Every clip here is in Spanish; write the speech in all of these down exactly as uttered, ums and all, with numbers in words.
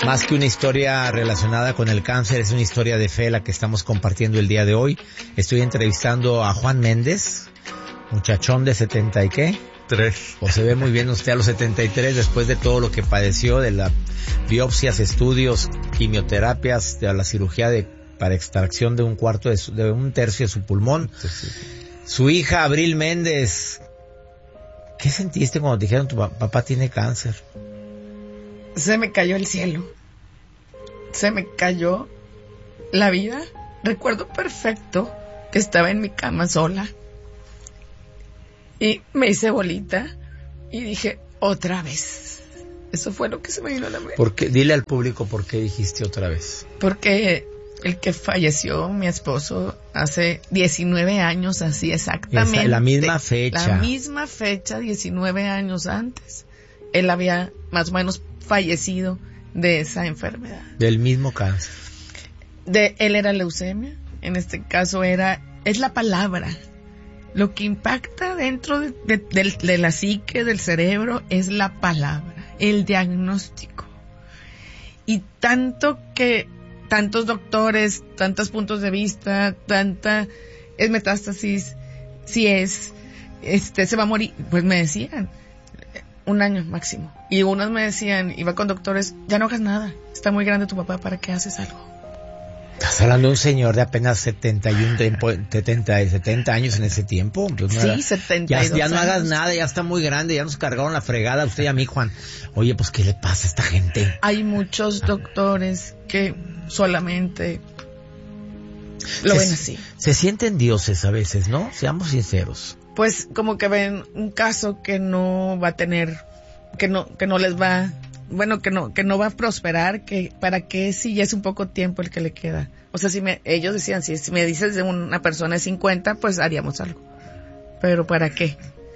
Más que una historia relacionada con el cáncer, es una historia de fe la que estamos compartiendo el día de hoy. Estoy entrevistando a Juan Méndez, muchachón de setenta y qué. Tres. O se ve muy bien usted a los setenta y tres después de todo lo que padeció, de las biopsias, estudios, quimioterapias, de la cirugía de para extracción de un cuarto de, su, de un tercio de su pulmón. Sí, sí. Su hija Abril Méndez. ¿Qué sentiste cuando te dijeron tu papá tiene cáncer? Se me cayó el cielo. Se me cayó la vida. Recuerdo perfecto que estaba en mi cama sola. Y me hice bolita. Y dije, otra vez. Eso fue lo que se me vino a la mente. ¿Por qué? Dile al público por qué dijiste otra vez. Porque el que falleció, mi esposo, hace diecinueve años, así exactamente. Esa, la misma fecha. La misma fecha, diecinueve años antes. Él había más o menos fallecido de esa enfermedad. Del mismo cáncer. De, él era leucemia. En este caso era, es la palabra. Lo que impacta dentro de, de, de, de la psique, del cerebro, es la palabra, el diagnóstico. Y tanto que, tantos doctores, tantos puntos de vista, tanta, es metástasis, si es, este, se va a morir, pues me decían, un año máximo. Y unos me decían, iba con doctores, ya no hagas nada, está muy grande tu papá, ¿para qué haces algo? Estás hablando de un señor de apenas setenta y uno, setenta, setenta años en ese tiempo. Pues no sí, era, setenta y dos ya, ya no años. hagas nada, ya está muy grande, ya nos cargaron la fregada a usted y a mí, Juan. Oye, pues, ¿qué le pasa a esta gente? Hay muchos doctores que solamente lo se, ven así. Se sienten dioses a veces, ¿no? Seamos sinceros. Pues como que ven un caso que no va a tener, que no, que no les va... Bueno, que no, que no va a prosperar, que para qué si ya es un poco tiempo el que le queda. O sea, si me, ellos decían, si, si me dices de una persona de cincuenta, pues haríamos algo. Pero ¿para qué?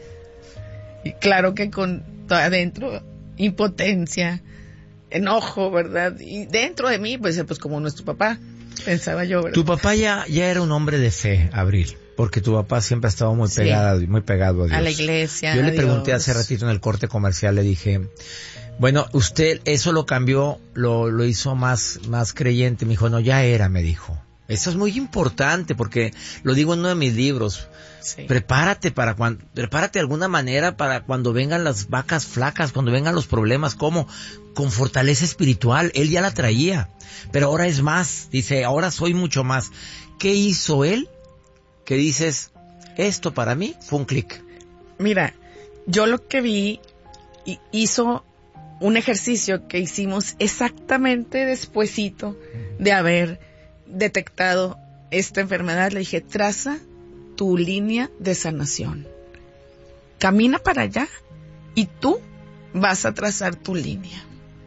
Y claro que con adentro, impotencia, enojo, ¿verdad? Y dentro de mí, pues, pues como nuestro papá, pensaba yo, ¿verdad? Tu papá ya, ya era un hombre de fe, Abril. Porque tu papá siempre ha estado muy pegado, sí, muy pegado a Dios. A la iglesia. Yo le Dios. pregunté hace ratito en el corte comercial, le dije, bueno, usted eso lo cambió, lo, lo hizo más, más creyente. Me dijo, no, ya era, me dijo. Eso es muy importante porque lo digo en uno de mis libros. Sí. Prepárate para cuando, prepárate de alguna manera para cuando vengan las vacas flacas, cuando vengan los problemas, ¿cómo? Con fortaleza espiritual. Él ya la traía, pero ahora es más. Dice, ahora soy mucho más. ¿Qué hizo él? Que dices, esto para mí fue un clic. Mira, yo lo que vi, hizo un ejercicio que hicimos exactamente despuesito de haber detectado esta enfermedad. Le dije, traza tu línea de sanación. Camina para allá y tú vas a trazar tu línea.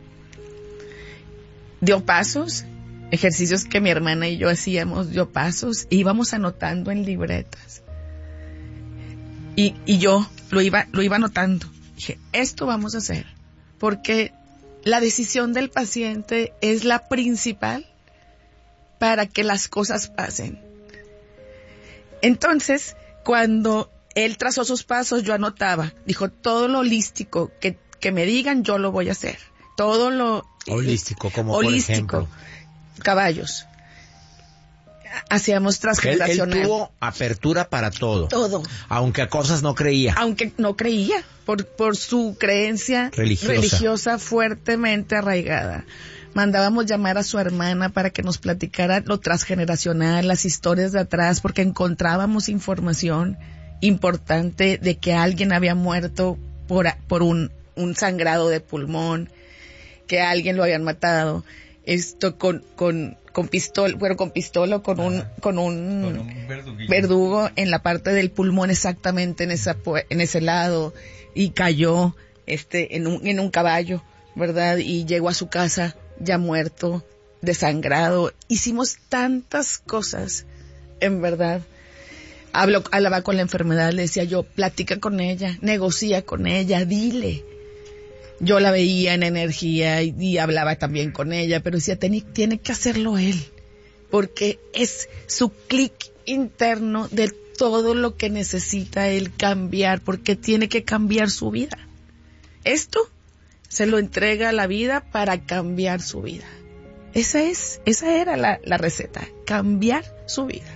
Dio pasos. Ejercicios que mi hermana y yo hacíamos, dio pasos, e íbamos anotando en libretas. Y, y yo lo iba, lo iba anotando. Dije, esto vamos a hacer, porque la decisión del paciente es la principal para que las cosas pasen. Entonces, cuando él trazó sus pasos, yo anotaba. Dijo, todo lo holístico que, que me digan, yo lo voy a hacer. Todo lo... Holístico, como holístico. por ejemplo... Caballos. Hacíamos transgeneracional. Él, él tuvo apertura para todo. Todo. Aunque a cosas no creía. Aunque no creía, por, por su creencia religiosa. religiosa fuertemente arraigada. Mandábamos llamar a su hermana para que nos platicara lo transgeneracional, las historias de atrás, porque encontrábamos información importante de que alguien había muerto por, por un, un sangrado de pulmón, que a alguien lo habían matado. Esto con con con pistola, bueno, con pistola o con un con un, con un verdugo en la parte del pulmón, exactamente en esa en ese lado, y cayó este en un en un caballo, ¿verdad? Y llegó a su casa ya muerto, desangrado. Hicimos tantas cosas, en verdad. Hablo, hablaba con la enfermedad, le decía yo, platica con ella, negocia con ella, dile. Yo la veía en energía y, y hablaba también con ella, pero decía, tiene, tiene que hacerlo él, porque es su clic interno de todo lo que necesita él cambiar, porque tiene que cambiar su vida. Esto se lo entrega a la vida para cambiar su vida. Esa es, esa era la, la receta, cambiar su vida.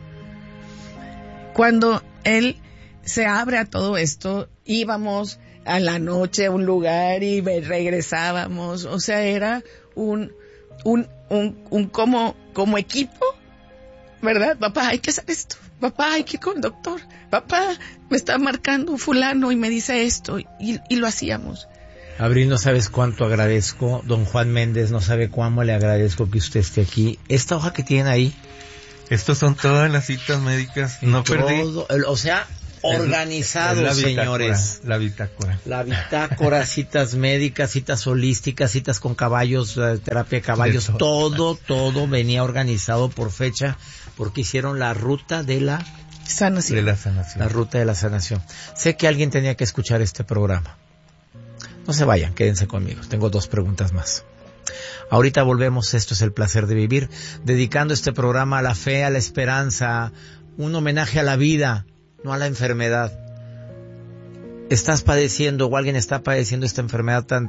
Cuando él se abre a todo esto, íbamos a la noche a un lugar y regresábamos, o sea, era un, un, un, un como, como equipo, ¿verdad? Papá, hay que hacer esto, papá, hay que ir con el doctor, papá, me está marcando un fulano y me dice esto, y, y lo hacíamos. Abril, no sabes cuánto agradezco, don Juan Méndez, no sabe cuánto le agradezco que usted esté aquí. Esta hoja que tienen ahí. Estos son todas las citas médicas, no todo, perdí. El, o sea, organizados, es la señores. La bitácora. La bitácora, citas médicas, citas holísticas, citas con caballos, terapia de caballos, de todo, todo venía organizado por fecha, porque hicieron la ruta de la sanación. De la sanación. La ruta de la sanación. Sé que alguien tenía que escuchar este programa. No se vayan, quédense conmigo. Tengo dos preguntas más. Ahorita volvemos. Esto es El Placer de Vivir, dedicando este programa a la fe, a la esperanza, un homenaje a la vida, no a la enfermedad. Estás padeciendo o alguien está padeciendo esta enfermedad tan,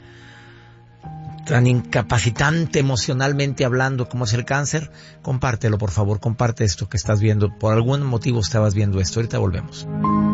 tan incapacitante emocionalmente hablando como es el cáncer. Compártelo, por favor, comparte esto que estás viendo. Por algún motivo estabas viendo esto. Ahorita volvemos.